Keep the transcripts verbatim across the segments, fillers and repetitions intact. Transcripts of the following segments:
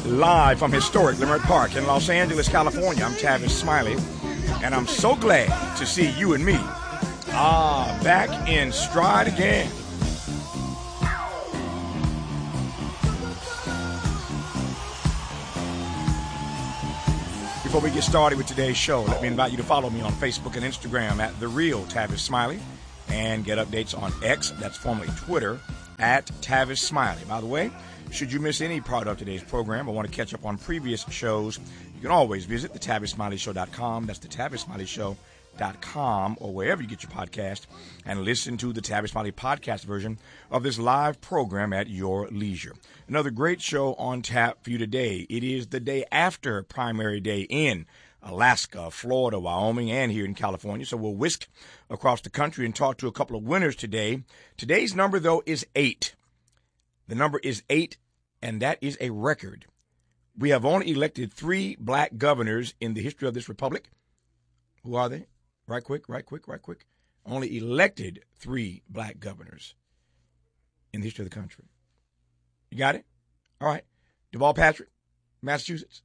Live from historic Leimert Park in Los Angeles, California, I'm Tavis Smiley, and I'm so glad to see you and me ah, back in stride again. Before we get started with today's show, let me invite you to follow me on Facebook and Instagram at The Real Tavis Smiley and get updates on X, that's formerly Twitter, at Tavis Smiley. By the way, should you miss any part of today's program or want to catch up on previous shows, you can always visit the tavis smiley show dot com. That's the tavis smiley show dot com or wherever you get your podcast and listen to the Tavis Smiley podcast version of this live program at your leisure. Another great show on tap for you today. It is the day after primary day in Alaska, Florida, Wyoming, and here in California. So we'll whisk across the country and talk to a couple of winners today. Today's number, though, is eight. The number is eight, and that is a record. We have only elected three black governors in the history of this republic. Who are they? Right quick, right quick, right quick. Only elected three black governors in the history of the country. You got it? All right. Deval Patrick, Massachusetts.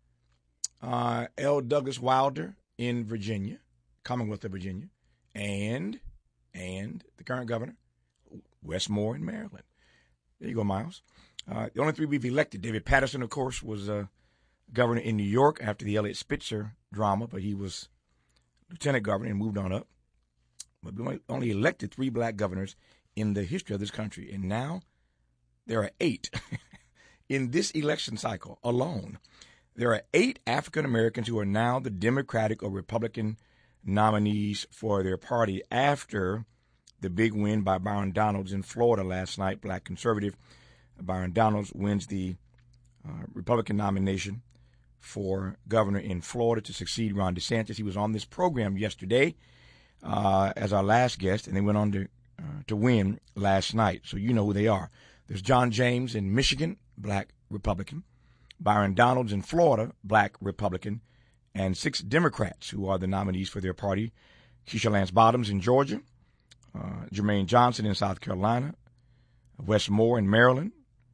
Uh, L. Douglas Wilder in Virginia, Commonwealth of Virginia. And, and the current governor, Wes Moore in Maryland. There you go, Miles. Uh, the only three we've elected, David Paterson, of course, was uh, governor in New York after the Eliot Spitzer drama, but he was lieutenant governor and moved on up. But we only elected three black governors in the history of this country. And now there are eight in this election cycle alone. There are eight African Americans who are now the Democratic or Republican nominees for their party after the big win by Byron Donalds in Florida last night. Black conservative Byron Donalds wins the uh, Republican nomination for governor in Florida to succeed Ron DeSantis. He was on this program yesterday uh, as our last guest, and they went on to uh, to win last night. So you know who they are. There's John James in Michigan, black Republican. Byron Donalds in Florida, black Republican. And six Democrats who are the nominees for their party. Keisha Lance Bottoms in Georgia. Uh, Jermaine Johnson in South Carolina. Wes Moore in Maryland.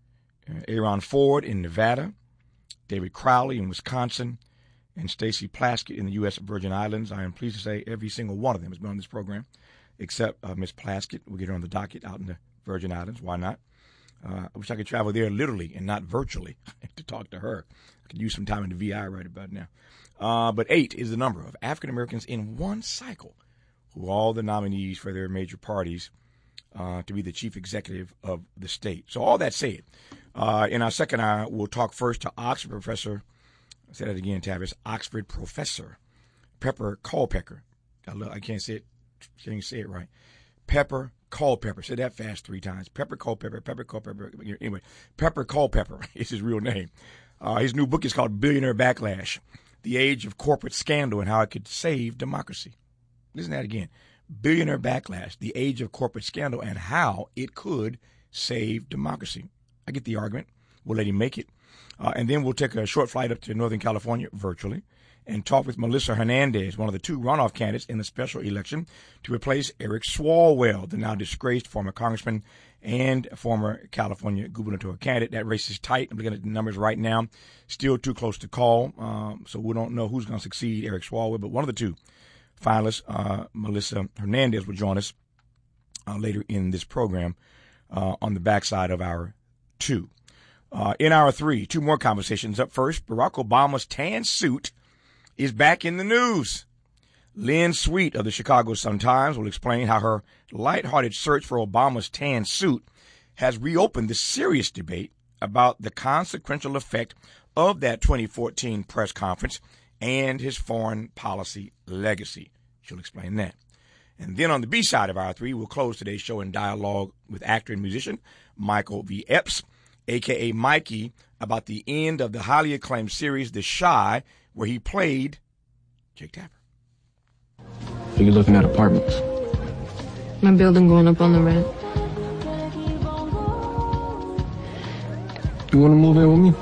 Uh, Aaron Ford in Nevada. David Crowley in Wisconsin. And Stacey Plaskett in the U S Virgin Islands. I am pleased to say every single one of them has been on this program, except uh, Miss Plaskett. We'll get her on the docket out in the Virgin Islands. Why not? Uh, I wish I could travel there literally and not virtually to talk to her. I could use some time in the V I right about now. Uh, but eight is the number of African Americans in one cycle who are all the nominees for their major parties uh, to be the chief executive of the state. So all that said, uh, in our second hour, we'll talk first to Oxford professor, I said that again, Tavis, Oxford professor Pepper Culpepper. I, love, I can't say it, can't say it right. Pepper Culpepper. Say that fast three times. Pepper Culpepper, Pepper Culpepper. Anyway, Pepper Culpepper is his real name. Uh, his new book is called Billionaire Backlash, The Age of Corporate Scandal and How It Could Save Democracy. Listen to that again. Billionaire Backlash, The Age of Corporate Scandal and How It Could Save Democracy. I get the argument. We'll let him make it. Uh, and then we'll take a short flight up to Northern California virtually and talk with Melissa Hernandez, one of the two runoff candidates in the special election to replace Eric Swalwell, the now disgraced former congressman and former California gubernatorial candidate. That race is tight. I'm looking at the numbers right now. Still too close to call, um, so we don't know who's going to succeed Eric Swalwell, but one of the two finalists, uh, Melissa Hernandez, will join us uh, later in this program uh, on the backside of hour two. Uh, in hour three, two more conversations. Up first, Barack Obama's tan suit is back in the news. Lynn Sweet of the Chicago Sun-Times will explain how her lighthearted search for Obama's tan suit has reopened the serious debate about the consequential effect of that twenty fourteen press conference and his foreign policy legacy. She'll explain that. And then on the B side of hour three, we'll close today's show in dialogue with actor and musician Michael V. Epps, a k a. Mikey, about the end of the highly acclaimed series The Chi, where he played Jake Tapper. Are you looking at apartments? My building going up on the rent. You want to move in with me?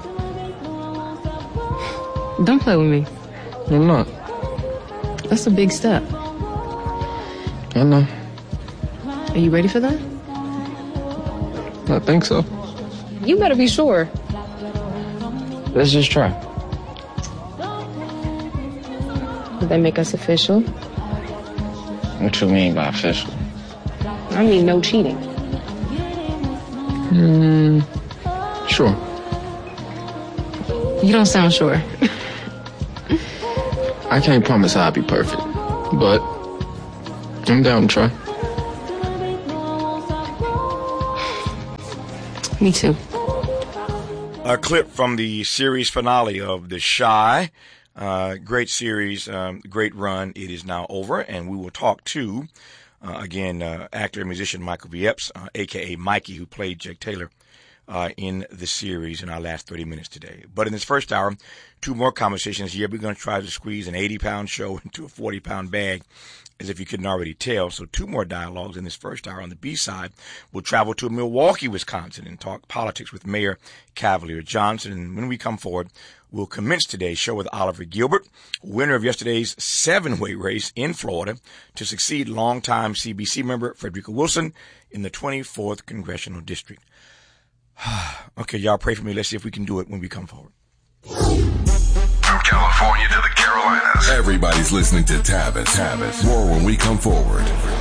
Don't play with me. I'm not. That's a big step. I know. Are you ready for that? I think so. You better be sure. Let's just try. Would that make us official? What you mean by official? I mean no cheating. Hmm. Sure. You don't sound sure. I can't promise I'll be perfect, but I'm down to try. Me too. A clip from the series finale of The Chi. Uh, great series, um, great run. It is now over, and we will talk to, uh, again, uh, actor and musician Michael V. Epps, uh, a k a. Mikey, who played Jake Taylor uh, in the series in our last thirty minutes today. But in this first hour, two more conversations here. We're going to try to squeeze an eighty-pound show into a forty-pound bag, as if you couldn't already tell. So two more dialogues in this first hour. On the B-side, we'll travel to Milwaukee, Wisconsin, and talk politics with Mayor Cavalier Johnson. And when we come forward, we'll commence today's show with Oliver Gilbert, winner of yesterday's seven-way race in Florida to succeed longtime C B C member Frederica Wilson in the twenty-fourth Congressional District. Okay, y'all pray for me. Let's see if we can do it when we come forward. From California to the Carolinas, everybody's listening to Tavis. Tavis. More when we come forward.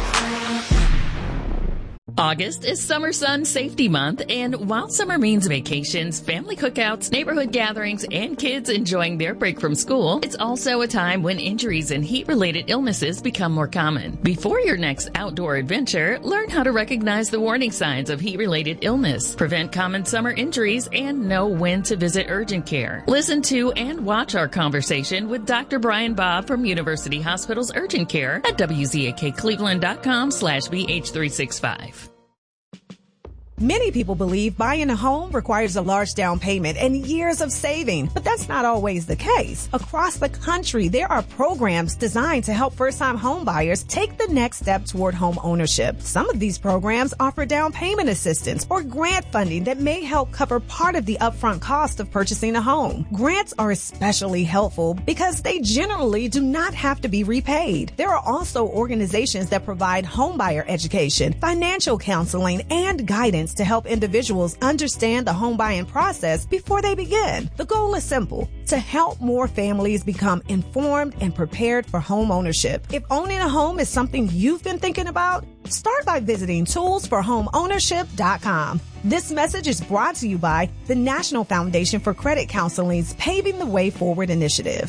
August is Summer Sun Safety Month, and while summer means vacations, family cookouts, neighborhood gatherings, and kids enjoying their break from school, it's also a time when injuries and heat-related illnesses become more common. Before your next outdoor adventure, learn how to recognize the warning signs of heat-related illness, prevent common summer injuries, and know when to visit urgent care. Listen to and watch our conversation with Doctor Brian Bob from University Hospital's Urgent Care at W Z A K Cleveland dot com slash V H three sixty-five. Many people believe buying a home requires a large down payment and years of saving, but that's not always the case. Across the country, there are programs designed to help first-time home buyers take the next step toward home ownership. Some of these programs offer down payment assistance or grant funding that may help cover part of the upfront cost of purchasing a home. Grants are especially helpful because they generally do not have to be repaid. There are also organizations that provide homebuyer education, financial counseling, and guidance to help individuals understand the home buying process before they begin. The goal is simple: to help more families become informed and prepared for home ownership. If owning a home is something you've been thinking about, start by visiting tools for home ownership dot com. This message is brought to you by the National Foundation for Credit Counseling's Paving the Way Forward initiative.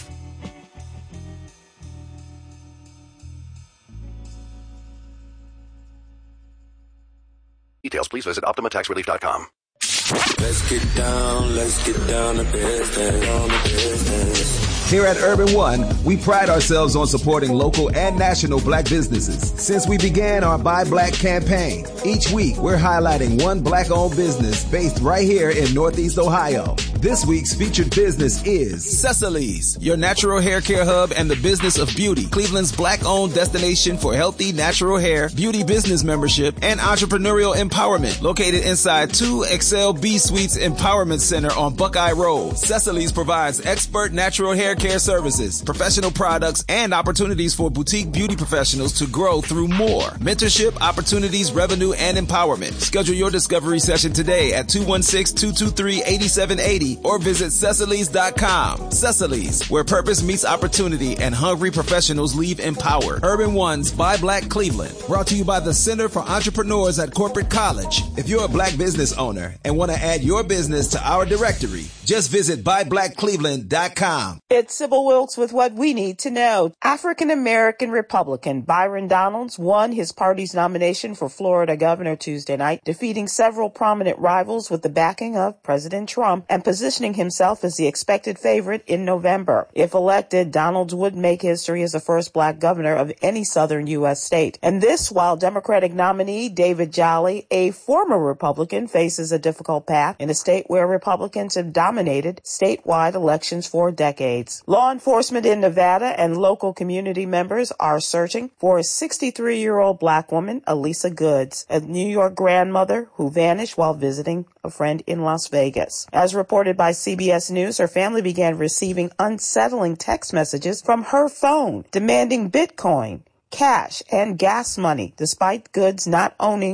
Details, please visit Optima Tax Relief dot com. Let's get down, let's get down to business, down to business. Here at Urban One, we pride ourselves on supporting local and national black businesses. Since we began our Buy Black campaign, each week we're highlighting one black-owned business based right here in Northeast Ohio. This week's featured business is Cecily's, your natural hair care hub and the business of beauty. Cleveland's black-owned destination for healthy natural hair, beauty business membership, and entrepreneurial empowerment. Located inside two Excel B Suites Empowerment Center on Buckeye Road, Cecily's provides expert natural hair care services, professional products, and opportunities for boutique beauty professionals to grow through more. Mentorship, opportunities, revenue, and empowerment. Schedule your discovery session today at two one six, two two three, eight seven eight zero or visit Cecily's dot com. Cecily's, where purpose meets opportunity and hungry professionals leave empowered. Urban One's Buy Black Cleveland, brought to you by the Center for Entrepreneurs at Corporate College. If you're a black business owner and want to add your business to our directory, just visit buy black cleveland dot com. It's Sybil Wilkes with what we need to know. African-American Republican Byron Donalds won his party's nomination for Florida governor Tuesday night, defeating several prominent rivals with the backing of President Trump and positioning himself as the expected favorite in November. If elected, Donalds would make history as the first black governor of any southern U S state. And this while Democratic nominee David Jolly, a former Republican, faces a difficult path in a state where Republicans have dominated statewide elections for decades. Law enforcement in Nevada and local community members are searching for a sixty-three-year-old black woman, Elisa Goods, a New York grandmother who vanished while visiting a friend in Las Vegas. As reported by C B S News, her family began receiving unsettling text messages from her phone demanding Bitcoin, cash, and gas money, despite Goods not owning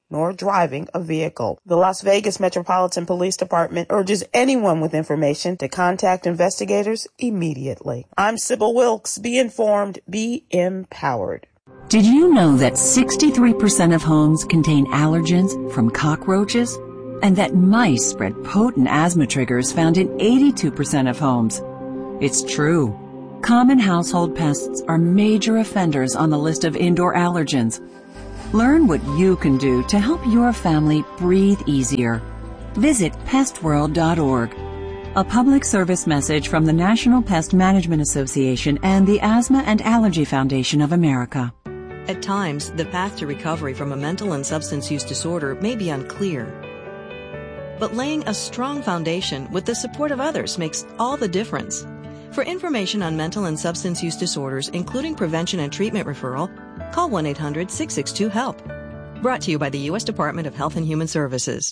nor driving a vehicle. The Las Vegas Metropolitan Police Department urges anyone with information to contact investigators immediately. I'm Sybil Wilkes. Be informed, be empowered. Did you know that sixty-three percent of homes contain allergens from cockroaches? And that mice spread potent asthma triggers found in eighty-two percent of homes? It's true. Common household pests are major offenders on the list of indoor allergens. Learn what you can do to help your family breathe easier. Visit pest world dot org. A public service message from the National Pest Management Association and the Asthma and Allergy Foundation of America. At times, the path to recovery from a mental and substance use disorder may be unclear. But laying a strong foundation with the support of others makes all the difference. For information on mental and substance use disorders, including prevention and treatment referral, call one eight hundred six six two HELP. Brought to you by the U S Department of Health and Human Services.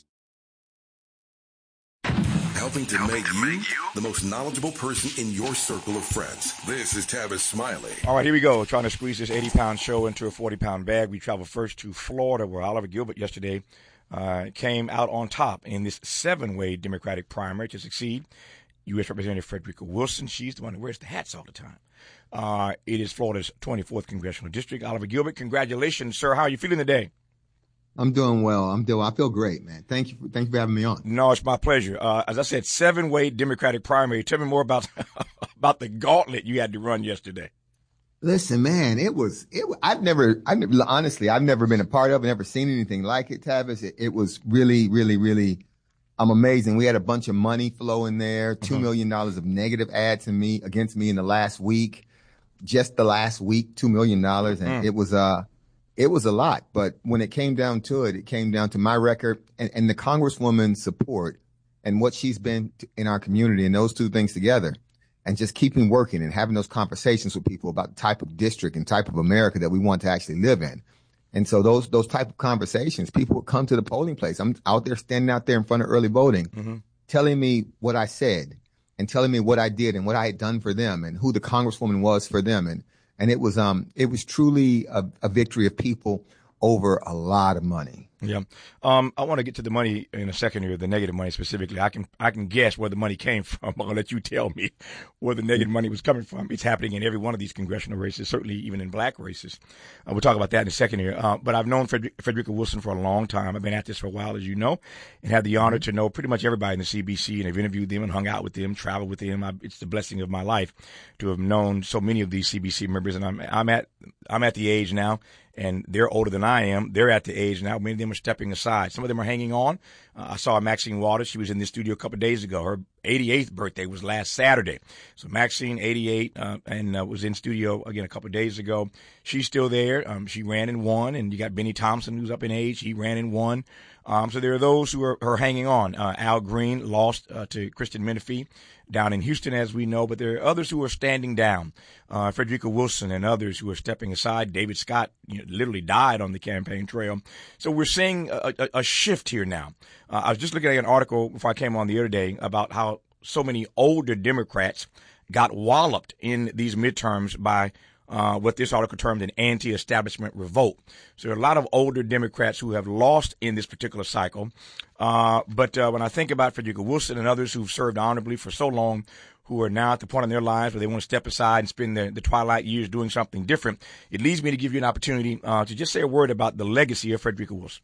Helping to, Helping make, to you make you the most knowledgeable person in your circle of friends. This is Tavis Smiley. All right, here we go. Trying to squeeze this eighty-pound show into a forty-pound bag. We travel first to Florida, where Oliver Gilbert yesterday uh, came out on top in this seven-way Democratic primary to succeed U S Representative Frederica Wilson. She's the one who wears the hats all the time. Uh, it is Florida's twenty-fourth Congressional District. Oliver Gilbert, congratulations, sir. How are you feeling today? I'm doing well. I'm doing. I feel great, man. Thank you. For, thank you for having me on. No, it's my pleasure. Uh, as I said, seven-way Democratic primary. Tell me more about about the gauntlet you had to run yesterday. Listen, man, it was. It. I've never. I honestly, I've never been a part of it. Never seen anything like it, Tavis. It, it was really, really, really. I'm amazing. We had a bunch of money flow in there. Two uh-huh. million dollars of negative ads in me against me in the last week. Just the last week, two million dollars, and mm. it was uh it was a lot. But when it came down to it, it came down to my record and, and the Congresswoman's support and what she's been in our community, and those two things together, and just keeping working and having those conversations with people about the type of district and type of America that we want to actually live in. And so those those type of conversations, people would come to the polling place. I'm out there standing out there in front of early voting, mm-hmm. telling me what I said and telling me what I did and what I had done for them and who the Congresswoman was for them. And and it was um it was truly a, a victory of people over a lot of money. Yeah. Um, I want to get to the money in a second here, the negative money specifically. I can I can guess where the money came from. I'm going to let you tell me where the negative money was coming from. It's happening in every one of these congressional races, certainly even in black races. Uh, we'll talk about that in a second here. Uh, but I've known Frederica, Frederica Wilson for a long time. I've been at this for a while, as you know, and had the honor to know pretty much everybody in the C B C, and I've interviewed them and hung out with them, traveled with them. I, it's the blessing of my life to have known so many of these C B C members, and I'm I'm at I'm at the age now. And they're older than I am. They're at the age now. Many of them are stepping aside. Some of them are hanging on. Uh, I saw Maxine Waters. She was in the studio a couple of days ago. Her eighty-eighth birthday was last Saturday. So Maxine, eighty-eight, uh, and uh, was in studio again a couple of days ago. She's still there. Um, she ran and won. And you got Benny Thompson, who's up in age. He ran and won. Um, so there are those who are, are hanging on. Uh, Al Green lost uh, to Kristen Menefee down in Houston, as we know, but there are others who are standing down. Uh, Frederica Wilson and others who are stepping aside. David Scott, you know, literally died on the campaign trail. So we're seeing a, a, a shift here now. Uh, I was just looking at an article before I came on the other day about how so many older Democrats got walloped in these midterms by Uh, what this article termed an anti-establishment revolt. So there are a lot of older Democrats who have lost in this particular cycle. Uh, but uh, when I think about Frederica Wilson and others who've served honorably for so long, who are now at the point in their lives where they want to step aside and spend the, the twilight years doing something different, it leads me to give you an opportunity uh, to just say a word about the legacy of Frederica Wilson.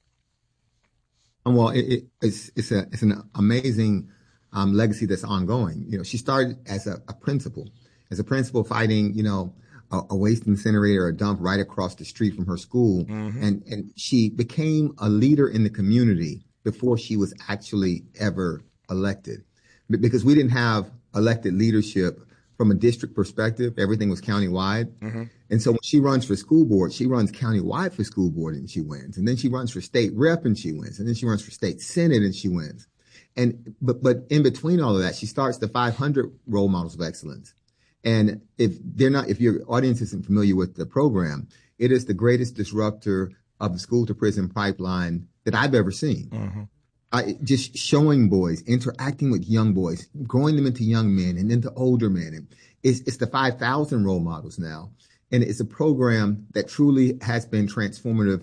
Well, it, it, it's it's a it's an amazing um, legacy that's ongoing. You know, she started as a, a principal, as a principal fighting, you know, a waste incinerator, a dump right across the street from her school. Mm-hmm. And, and she became a leader in the community before she was actually ever elected. Because we didn't have elected leadership from a district perspective. Everything was countywide. Mm-hmm. And so when she runs for school board, she runs countywide for school board and she wins. And then she runs for state rep and she wins. And then she runs for state senate and she wins. And, but, but in between all of that, she starts the five hundred role models of excellence. And if they're not, if your audience isn't familiar with the program, it is the greatest disruptor of the school to prison pipeline that I've ever seen. Mm-hmm. I, just showing boys, interacting with young boys, growing them into young men and into older men. And it's, it's the five thousand role models now. And it's a program that truly has been transformative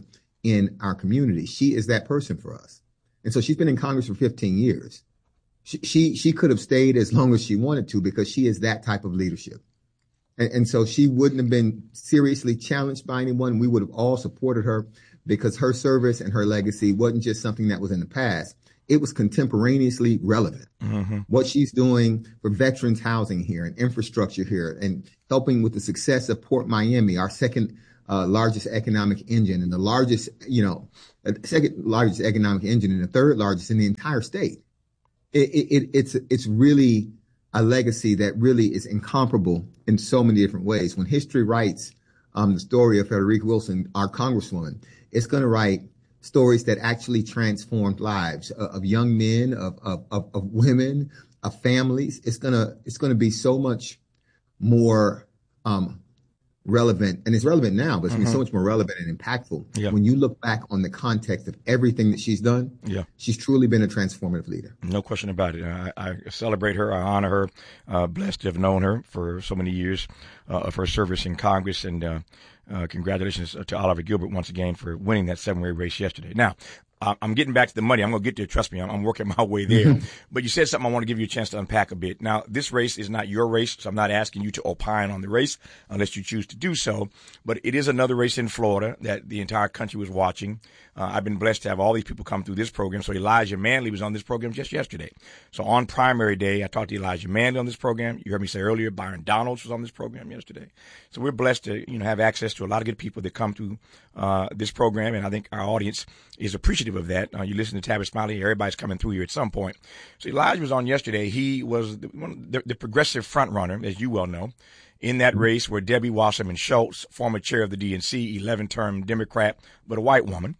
in our community. She is that person for us. And so she's been in Congress for fifteen years. She, she, she could have stayed as long as she wanted to because she is that type of leadership. And, and so she wouldn't have been seriously challenged by anyone. We would have all supported her because her service and her legacy wasn't just something that was in the past. It was contemporaneously relevant. Mm-hmm. What she's doing for veterans housing here and infrastructure here and helping with the success of Port Miami, our second uh, largest economic engine and the largest, you know, second largest economic engine and the third largest in the entire state. It, it, it's, it's really a legacy that really is incomparable in so many different ways. When history writes um, the story of Frederica Wilson, our congresswoman, it's going to write stories that actually transformed lives of, of young men, of, of, of, of women, of families. It's gonna, it's gonna be so much more, um, relevant, and it's relevant now, but it's mm-hmm. gonna be so much more relevant and impactful. Yep. When you look back on the context of everything that she's done, yeah. she's truly been a transformative leader. No question about it. I, I celebrate her. I honor her. Uh, blessed to have known her for so many years uh, of her service in Congress, and uh, Uh, congratulations to Oliver Gilbert once again for winning that seven-way race yesterday. Now, I'm getting back to the money. I'm going to get there. Trust me, I'm, I'm working my way there. Mm-hmm. But you said something I want to give you a chance to unpack a bit. Now, this race is not your race, so I'm not asking you to opine on the race unless you choose to do so. But it is another race in Florida that the entire country was watching. Uh, I've been blessed to have all these people come through this program. So Elijah Manley was on this program just yesterday. So on primary day, I talked to Elijah Manley on this program. You heard me say earlier, Byron Donalds was on this program yesterday. So we're blessed to, you know, have access to a lot of good people that come through uh, this program, and I think our audience is appreciative of that. Uh, you listen to Tavis Smiley, everybody's coming through here at some point. So Elijah was on yesterday. He was the, one of the, the progressive front runner, as you well know, in that race where Debbie Wasserman Schultz, former chair of the D N C, eleven-term Democrat, but a white woman,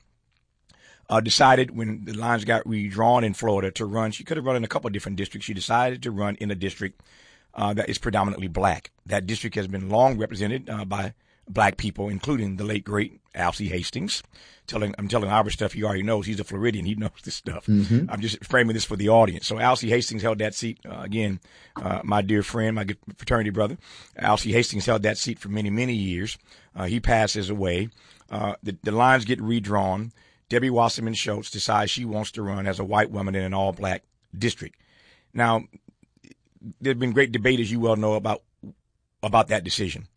uh, decided when the lines got redrawn in Florida to run. She could have run in a couple of different districts. She decided to run in a district uh, that is predominantly black. That district has been long represented uh, by black people, including the late, great Alcee Hastings. Telling, I'm telling Albert stuff he already knows. He's a Floridian. He knows this stuff. Mm-hmm. I'm just framing this for the audience. So Alcee Hastings held that seat. Uh, again, uh, my dear friend, my good fraternity brother, Alcee Hastings held that seat for many, many years. Uh, he passes away. Uh, the, the lines get redrawn. Debbie Wasserman Schultz decides she wants to run as a white woman in an all-black district. Now, there's been great debate, as you well know, about about that decision.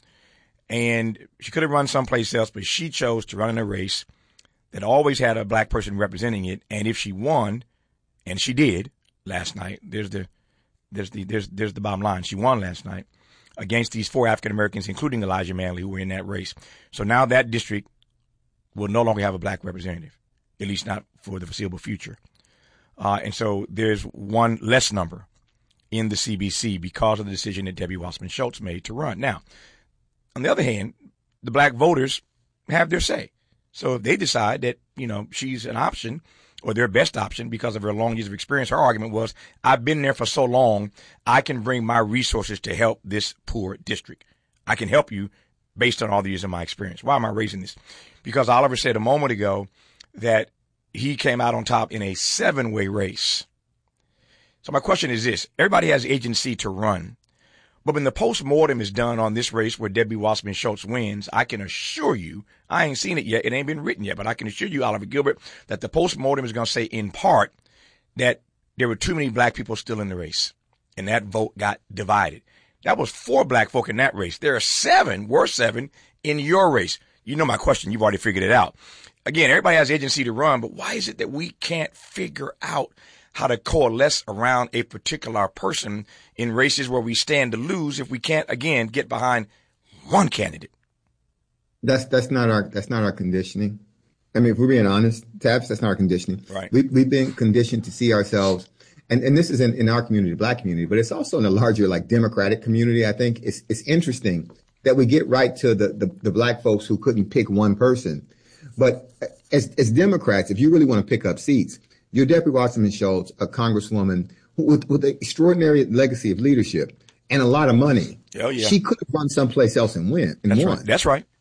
And she could have run someplace else, but she chose to run in a race that always had a black person representing it. And if she won, and she did last night, there's the there's the there's there's the bottom line. She won last night against these four African Americans, including Elijah Manley, who were in that race. So now that district will no longer have a black representative, at least not for the foreseeable future. Uh, and so there's one less number in the C B C because of the decision that Debbie Wasserman Schultz made to run. Now, on the other hand, the black voters have their say. So if they decide that, you know, she's an option or their best option because of her long years of experience, her argument was, I've been there for so long, I can bring my resources to help this poor district. I can help you based on all the years of my experience. Why am I raising this? Because Oliver said a moment ago that he came out on top in a seven-way race. So my question is this. Everybody has agency to run. But when the post-mortem is done on this race where Debbie Wasserman Schultz wins, I can assure you, I ain't seen it yet, it ain't been written yet, but I can assure you, Oliver Gilbert, that the post-mortem is going to say in part that there were too many black people still in the race, and that vote got divided. That was four black folk in that race. There are seven, were seven, in your race. You know my question. You've already figured it out. Again, everybody has agency to run, but why is it that we can't figure out how to coalesce around a particular person in races where we stand to lose if we can't, again, get behind one candidate? That's that's not our that's not our conditioning. I mean, if we're being honest, Tabs, that's not our conditioning. Right. We, we've been conditioned to see ourselves, and, and this is in, in our community, black community, but it's also in a larger, like, Democratic community. I think it's it's interesting that we get right to the, the, the black folks who couldn't pick one person. But as as Democrats, if you really want to pick up seats, you're Debbie Wasserman Schultz, a congresswoman who, with, with an extraordinary legacy of leadership and a lot of money. Oh, yeah. She could have run someplace else and win and That's won. Right. That's right.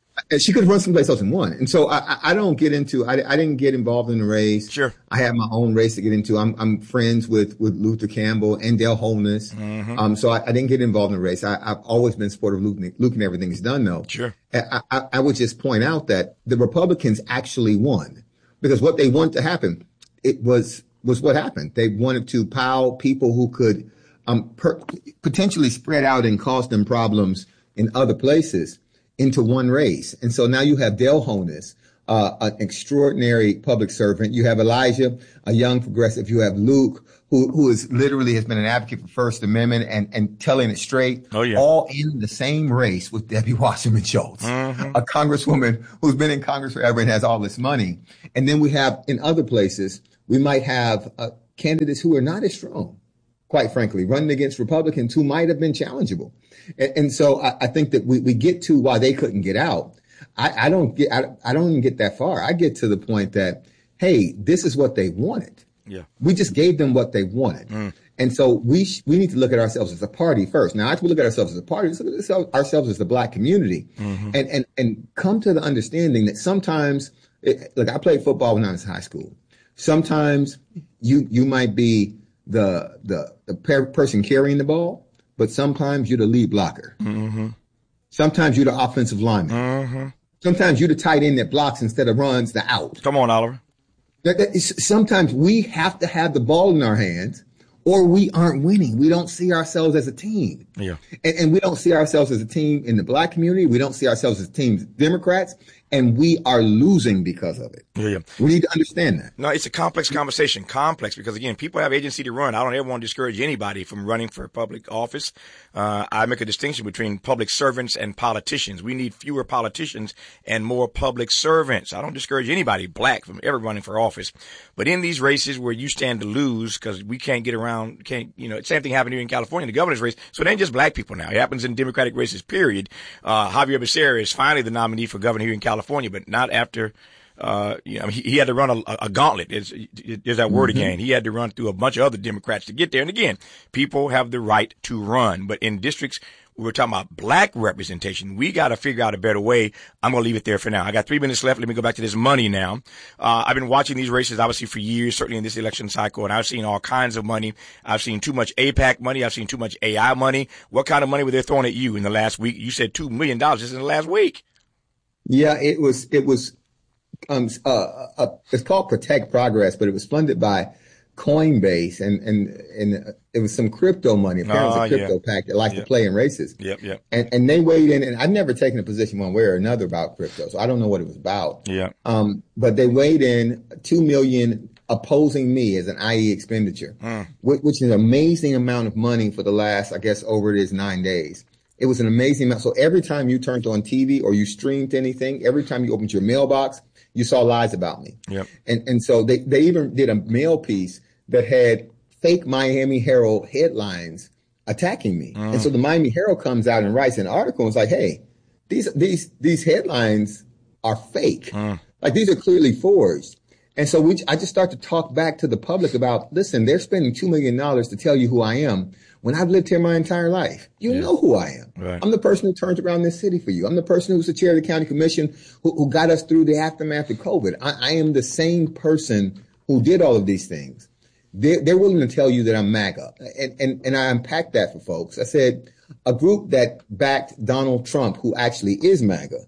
She could have run someplace else and won. And so I, I don't get into, I, I didn't get involved in the race. Sure. I have my own race to get into. I'm, I'm friends with, with Luther Campbell and Dale Holness. Mm-hmm. Um, so I, I didn't get involved in the race. I, I've always been supportive of Luke, Luke and everything he's done, though. Sure. I, I, I would just point out that the Republicans actually won because what they wanted to happen, it was, was what happened. They wanted to pile people who could, um, per, potentially spread out and cause them problems in other places into one race. And so now you have Dale Holness, uh, an extraordinary public servant. You have Elijah, a young progressive. You have Luke, who, who is literally has been an advocate for First Amendment and, and telling it straight. Oh, yeah. All in the same race with Debbie Wasserman Schultz, mm-hmm. a congresswoman who's been in Congress forever and has all this money. And then we have in other places, we might have uh, candidates who are not as strong, quite frankly, running against Republicans who might have been challengeable. And, and so I, I think that we, we get to why they couldn't get out. I, I don't get, I, I don't even get that far. I get to the point that, hey, this is what they wanted. Yeah. We just gave them what they wanted. Mm. And so we, sh- we need to look at ourselves as a party first. Now, after we look at ourselves as a party, let's look at ourselves as the black community mm-hmm. and, and, and come to the understanding that sometimes, it, look, I played football when I was in high school. Sometimes you, you might be the, the, the per- person carrying the ball, but sometimes you're the lead blocker. Mm-hmm. Sometimes you're the offensive lineman. Mm-hmm. Sometimes you're the tight end that blocks instead of runs the out. Come on, Oliver. That, that is, sometimes we have to have the ball in our hands or we aren't winning. We don't see ourselves as a team. Yeah. And, and we don't see ourselves as a team in the black community. We don't see ourselves as teams Democrats. And we are losing because of it. Yeah, yeah. We need to understand that. No, it's a complex conversation. Complex because, again, people have agency to run. I don't ever want to discourage anybody from running for public office. Uh, I make a distinction between public servants and politicians. We need fewer politicians and more public servants. I don't discourage anybody, black, from ever running for office. But in these races where you stand to lose because we can't get around, can't, you know, same thing happened here in California, the governor's race. So it ain't just black people now. It happens in Democratic races, period. Uh, Javier Becerra is finally the nominee for governor here in California. California, but not after, uh, you know, he, he had to run a, a gauntlet. There's, there's that word mm-hmm. again. He had to run through a bunch of other Democrats to get there. And again, people have the right to run, but in districts, we were talking about black representation. We got to figure out a better way. I'm going to leave it there for now. I got three minutes left. Let me go back to this money now. Uh, I've been watching these races obviously for years, certainly in this election cycle, and I've seen all kinds of money. I've seen too much AIPAC money. I've seen too much A I money. What kind of money were they throwing at you in the last week? You said two million dollars just in the last week. Yeah, it was, it was, um, uh, uh, it's called Protect Progress, but it was funded by Coinbase and, and, and it was some crypto money. Apparently oh, it's a crypto yeah. pack that likes yep. to play in races. Yep, yep. And, and they weighed in, and I've never taken a position one way or another about crypto, so I don't know what it was about. Yeah. Um, but they weighed in two million opposing me as an I E expenditure, mm. which, which is an amazing amount of money for the last, I guess, over it is nine days. It was an amazing amount. So every time you turned on T V or you streamed anything, every time you opened your mailbox, you saw lies about me. Yep. And and so they, they even did a mail piece that had fake Miami Herald headlines attacking me. Mm. And so the Miami Herald comes out and writes an article and it's like, hey, these these these headlines are fake. Mm. Like these are clearly forged. And so we I just start to talk back to the public about, listen, they're spending two million dollars to tell you who I am. When I've lived here my entire life, you yeah. know who I am. Right. I'm the person who turned around this city for you. I'm the person who's the chair of the county commission who, who got us through the aftermath of COVID. I, I am the same person who did all of these things. They're, they're willing to tell you that I'm MAGA. And, and, and I unpacked that for folks. I said a group that backed Donald Trump, who actually is MAGA,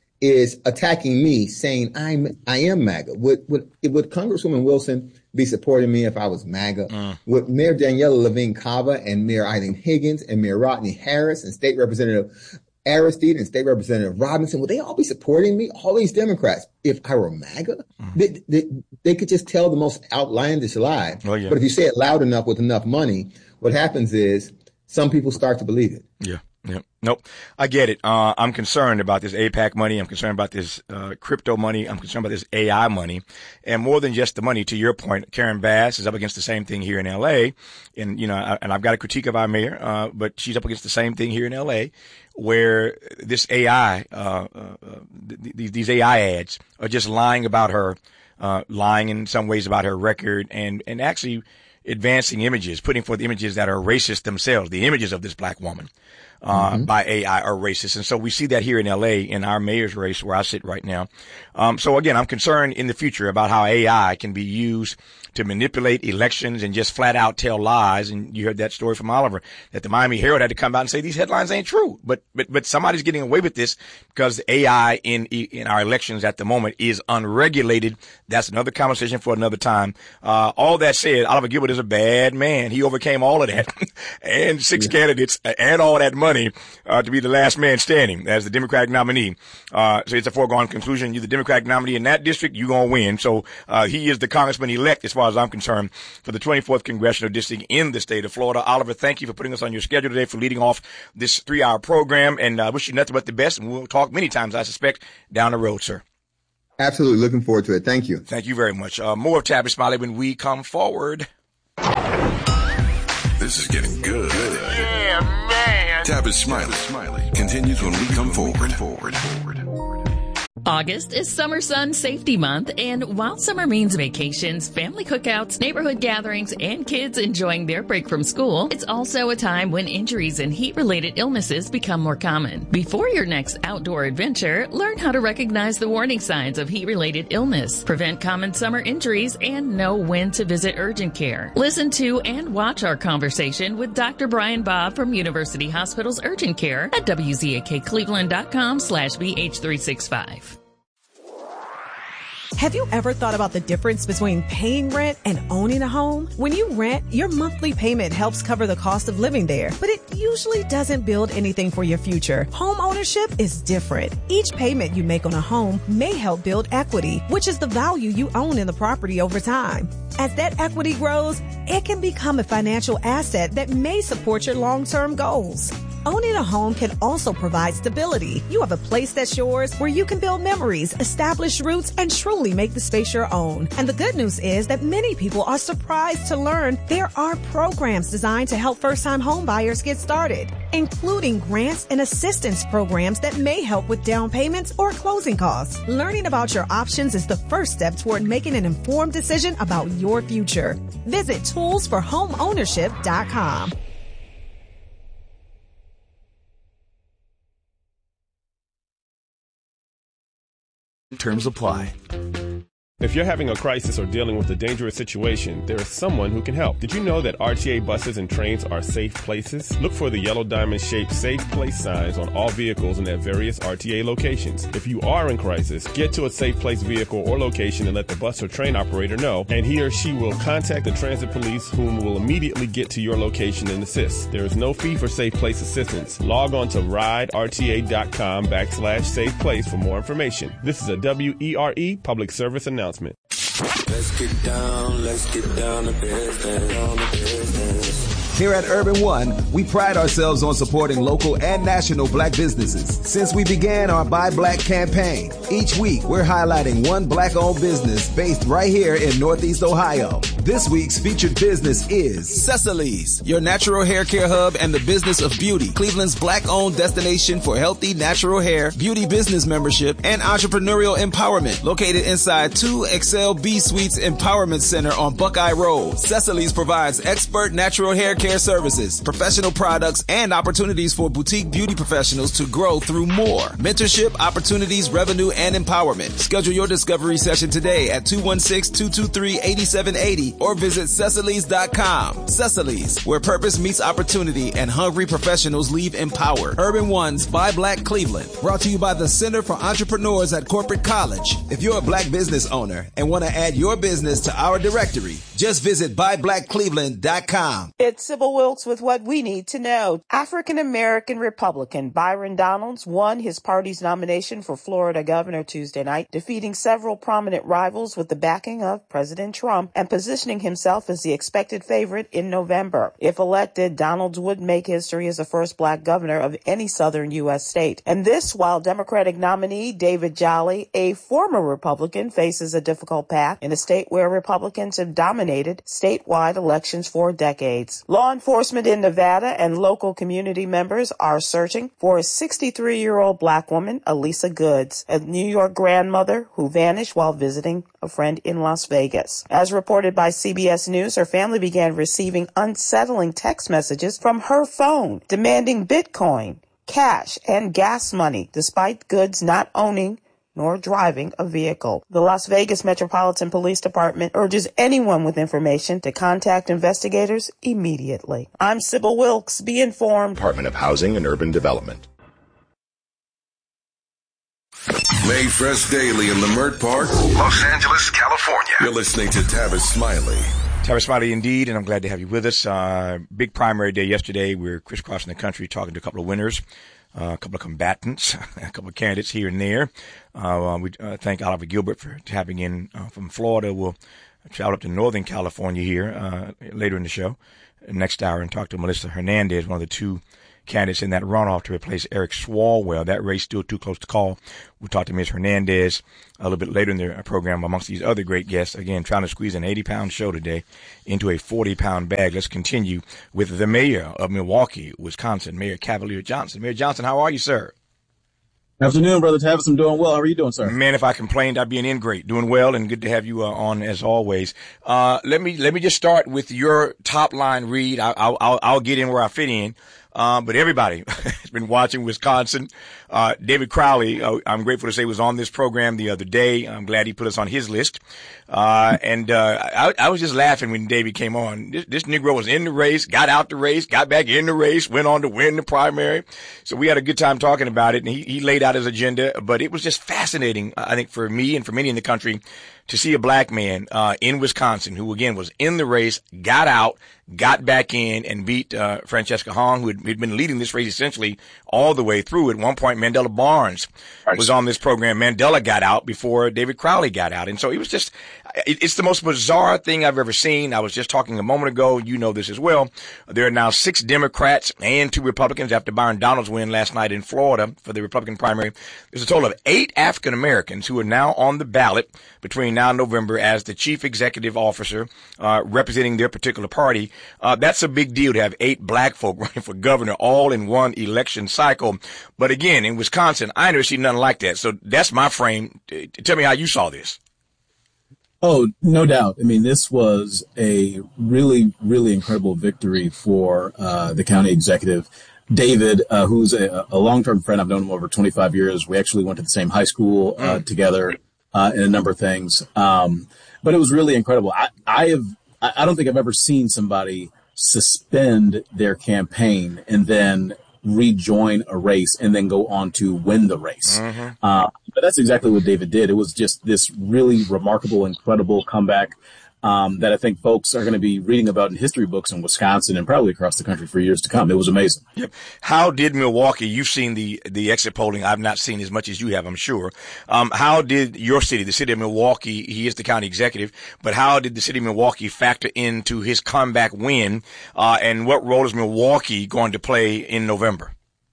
is attacking me saying I'm, I am MAGA. Would, would, would Congresswoman Wilson be supporting me if I was MAGA? Mm. Would Mayor Daniela Levine Cava and Mayor Eileen Higgins and Mayor Rodney Harris and State Representative Aristide and State Representative Robinson, would they all be supporting me? All these Democrats, if I were MAGA? Mm. They, they, they could just tell the most outlandish lie. Oh, yeah. But if you say it loud enough with enough money, what happens is some people start to believe it. Yeah. Yep. Nope. I get it. Uh, I'm concerned about this AIPAC money. I'm concerned about this, uh, crypto money. I'm concerned about this A I money. And more than just the money, to your point, Karen Bass is up against the same thing here in L A. And, you know, I, and I've got a critique of our mayor, uh, but she's up against the same thing here in L A, where this A I, uh, uh, th- these A I ads are just lying about her, uh, lying in some ways about her record and, and actually advancing images, putting forth images that are racist themselves, the images of this black woman. uh, Mm-hmm. by A I are racist. And so we see that here in L A in our mayor's race where I sit right now. Um, so again, I'm concerned in the future about how A I can be used to manipulate elections and just flat out tell lies. And you heard that story from Oliver that the Miami Herald had to come out and say these headlines ain't true. But, but, but somebody's getting away with this because A I in, in our elections at the moment is unregulated. That's another conversation for another time. Uh, all that said, Oliver Gilbert is a bad man. He overcame all of that and six yeah. candidates and all that money, uh, to be the last man standing as the Democratic nominee. Uh, so it's a foregone conclusion. You're the Democratic nominee in that district, you're going to win. So, uh, he is the congressman elect as far as I'm concerned for the twenty-fourth congressional district in the state of Florida. Oliver, thank you for putting us on your schedule today, for leading off this three hour program, and I uh, wish you nothing but the best. And we'll talk many times, I suspect, down the road, sir. Absolutely. Looking forward to it. Thank you. Thank you very much. Uh, more of Tavis Smiley when we come forward. This is getting good. Yeah, man. Tavis Smiley. Smiley continues when we come forward. forward. August is Summer Sun Safety Month, and while summer means vacations, family cookouts, neighborhood gatherings, and kids enjoying their break from school, it's also a time when injuries and heat-related illnesses become more common. Before your next outdoor adventure, learn how to recognize the warning signs of heat-related illness, prevent common summer injuries, and know when to visit urgent care. Listen to and watch our conversation with Doctor Brian Bob from University Hospital's Urgent Care at W Z A K Cleveland dot com slash B H three sixty-five. Have you ever thought about the difference between paying rent and owning a home? When you rent, your monthly payment helps cover the cost of living there, but it usually doesn't build anything for your future. Home ownership is different. Each payment you make on a home may help build equity, which is the value you own in the property over time. As that equity grows, it can become a financial asset that may support your long-term goals. Owning a home can also provide stability. You have a place that's yours where you can build memories, establish roots, and truly make the space your own. And the good news is that many people are surprised to learn there are programs designed to help first-time home buyers get started, including grants and assistance programs that may help with down payments or closing costs. Learning about your options is the first step toward making an informed decision about your future. Visit tools for home ownership dot com. Terms apply. If you're having a crisis or dealing with a dangerous situation, there is someone who can help. Did you know that R T A buses and trains are safe places? Look for the yellow diamond-shaped safe place signs on all vehicles and at various R T A locations. If you are in crisis, get to a safe place vehicle or location and let the bus or train operator know, and he or she will contact the transit police, whom will immediately get to your location and assist. There is no fee for safe place assistance. Log on to rideRTA.com backslash safe place for more information. This is a W E R E public service announcement. Let's get down, let's get down to business, down to business. Here at Urban One, we pride ourselves on supporting local and national black businesses. Since we began our Buy Black campaign, each week we're highlighting one black-owned business based right here in Northeast Ohio. This week's featured business is Cecily's, your natural hair care hub and the business of beauty. Cleveland's black-owned destination for healthy natural hair, beauty business membership, and entrepreneurial empowerment. Located inside two Excel B Suites Empowerment Center on Buckeye Road, Cecily's provides expert natural hair care services, professional products, and opportunities for boutique beauty professionals to grow through more. Mentorship, opportunities, revenue, and empowerment. Schedule your discovery session today at two one six, two two three, eight seven eight zero or visit Cecily's dot com. Cecily's, where purpose meets opportunity and hungry professionals leave empowered. Urban One's Buy Black Cleveland. Brought to you by the Center for Entrepreneurs at Corporate College. If you're a black business owner and want to add your business to our directory, just visit buy black cleveland dot com. It's Sybil Wilkes with what we need to know. African-American Republican Byron Donalds won his party's nomination for Florida governor Tuesday night, defeating several prominent rivals with the backing of President Trump and positioning himself as the expected favorite in November. If elected, Donalds would make history as the first black governor of any southern U S state. And this while Democratic nominee David Jolly, a former Republican, faces a difficult path in a state where Republicans have dominated statewide elections for decades. Law enforcement in Nevada and local community members are searching for a sixty-three-year-old black woman, Elisa Goods, a New York grandmother who vanished while visiting a a friend in Las Vegas. As reported by C B S News, her family began receiving unsettling text messages from her phone demanding Bitcoin, cash, and gas money, despite Goods not owning nor driving a vehicle. The Las Vegas Metropolitan Police Department urges anyone with information to contact investigators immediately. I'm Sybil Wilkes. Be informed. Department of Housing and Urban Development. Made fresh daily in Leimert Park, Los Angeles, California. You're listening to Tavis Smiley. Tavis Smiley indeed, and I'm glad to have you with us. Uh, big primary day yesterday. We were crisscrossing the country talking to a couple of winners. Uh, a couple of combatants, a couple of candidates here and there. Uh, we uh, thank Oliver Gilbert for tapping in uh, from Florida. We'll travel up to Northern California here uh, later in the show, next hour, and talk to Melissa Hernandez, one of the two candidates in that runoff to replace Eric Swalwell. That race still too close to call. We'll talk to Miz Hernandez a little bit later in the program amongst these other great guests. Again, trying to squeeze an eighty-pound show today into a forty-pound bag. Let's continue with the mayor of Milwaukee, Wisconsin, Mayor Cavalier Johnson. Mayor Johnson, how are you, sir? Afternoon, Brother Tavis. I'm doing well. How are you doing, sir? Man, if I complained, I'd be an ingrate. Doing well, and good to have you uh, on as always. Uh, let me let me just start with your top line read. I, I'll, I'll I'll get in where I fit in. Uh, but everybody has been watching Wisconsin. Uh, David Crowley, uh, I'm grateful to say, was on this program the other day. I'm glad he put us on his list. Uh, and, uh, I, I was just laughing when David came on. This, this Negro was in the race, got out the race, got back in the race, went on to win the primary. So we had a good time talking about it, and he, he laid out his agenda. But it was just fascinating, I think, for me and for many in the country to see a black man, uh, in Wisconsin who, again, was in the race, got out, got back in, and beat, uh, Francesca Hong, who had, had been leading this race essentially all the way through. At one point, Mandela Barnes was on this program. Mandela got out before David Crowley got out. And so it was just, it, it's the most bizarre thing I've ever seen. I was just talking a moment ago. You know this as well. There are now six Democrats and two Republicans after Byron Donalds' win last night in Florida for the Republican primary. There's a total of eight African Americans who are now on the ballot between now and November as the chief executive officer, uh, representing their particular party. Uh, that's a big deal to have eight black folk running for governor all in one election cycle. But again, in Wisconsin, I never seen nothing like that. So that's my frame. Tell me how you saw this. Oh, no doubt. I mean, this was a really, really incredible victory for uh, the county executive. David, uh, who's a, a long-term friend. I've known him over twenty-five years. We actually went to the same high school uh, mm. together uh, in a number of things. Um, but it was really incredible. I, I have, I don't think I've ever seen somebody suspend their campaign and then rejoin a race and then go on to win the race. Mm-hmm. Uh, but that's exactly what David did. It was just this really remarkable, incredible comeback um, that I think folks are going to be reading about in history books in Wisconsin and probably across the country for years to come. It was amazing. Yep. How did Milwaukee, you've seen the, the exit polling. I've not seen as much as you have, I'm sure. Um, how did your city, the city of Milwaukee, he is the county executive, but how did the city of Milwaukee factor into his comeback win? Uh, and what role is Milwaukee going to play in November?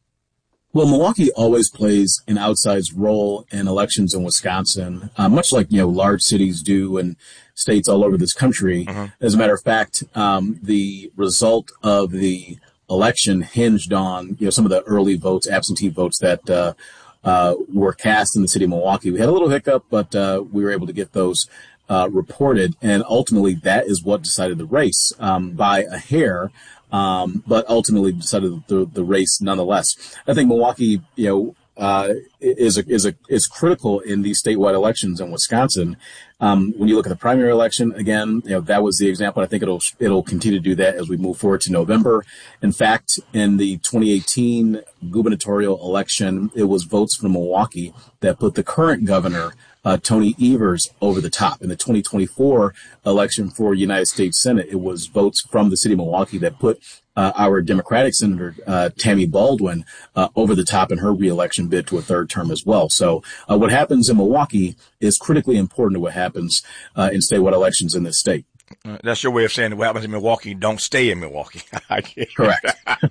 Well, Milwaukee always plays an outsized role in elections in Wisconsin, uh, much like, you know, large cities do in states all over this country. Uh-huh. As a matter of fact, um, the result of the election hinged on, you know, some of the early votes, absentee votes that uh, uh, were cast in the city of Milwaukee. We had a little hiccup, but uh, we were able to get those uh, reported. And ultimately, that is what decided the race um, by a hair. Um, but ultimately decided the, the race nonetheless. I think Milwaukee, you know, uh, is a, is a, is critical in these statewide elections in Wisconsin. Um, when you look at the primary election, again, you know, that was the example. I think it'll, it'll continue to do that as we move forward to November. In fact, in the twenty eighteen gubernatorial election, it was votes from Milwaukee that put the current governor, Uh, Tony Evers, over the top. In the twenty twenty-four election for United States Senate, it was votes from the city of Milwaukee that put uh, our Democratic Senator uh, Tammy Baldwin uh, over the top in her reelection bid to a third term as well. So uh, what happens in Milwaukee is critically important to what happens uh, in statewide elections in this state. Uh, that's your way of saying that what happens in Milwaukee don't stay in Milwaukee. Correct.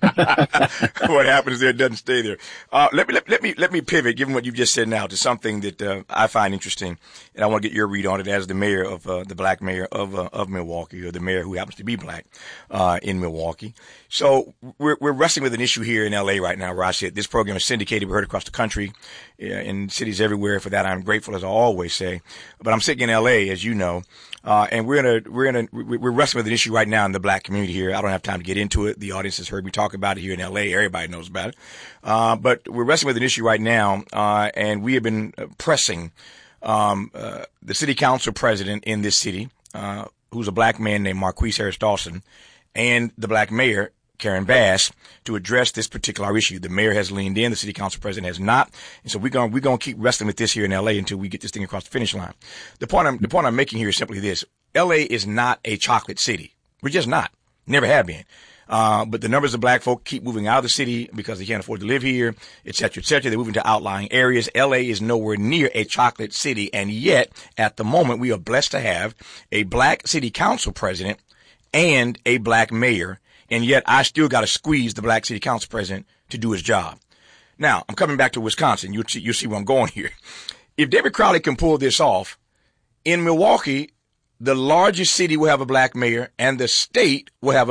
What happens there doesn't stay there. Uh, let me, let, let me, let me pivot, given what you've just said now, to something that, uh, I find interesting. And I want to get your read on it as the mayor of, uh, the black mayor of, uh, of Milwaukee, or the mayor who happens to be black, uh, in Milwaukee. So we're we're wrestling with an issue here in L A right now, Rashid. This program is syndicated. We heard across the country, uh, in cities everywhere. For that, I'm grateful, as I always say. But I'm sitting in L A, as you know, uh, and we're gonna we're gonna we're wrestling with an issue right now in the black community here. I don't have time to get into it. The audience has heard me talk about it here in L A. Everybody knows about it. Uh, but we're wrestling with an issue right now, uh, and we have been pressing um, uh, the city council president in this city, uh, who's a black man named Marquise Harris Dawson, and the black mayor, Karen Bass, to address this particular issue. The mayor has leaned in, the city council president has not, and so we're going we're going to keep wrestling with this here in L A until we get this thing across the finish line. The point I'm the point I'm making here is simply this: L A is not a chocolate city. We're just not. Never have been. Uh, but the numbers of black folk keep moving out of the city because they can't afford to live here, et cetera, et cetera. They're moving to outlying areas. L A is nowhere near a chocolate city, and yet at the moment we are blessed to have a black city council president and a black mayor. And yet I still got to squeeze the black city council president to do his job. Now, I'm coming back to Wisconsin. You'll see, you'll see where I'm going here. If David Crowley can pull this off, in Milwaukee, the largest city will have a black mayor and the state will have a